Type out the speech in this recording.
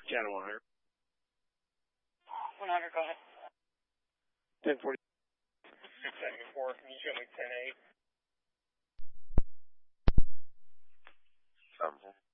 Channel 100. 100, go ahead. 1040. 674, can you show me 10-8?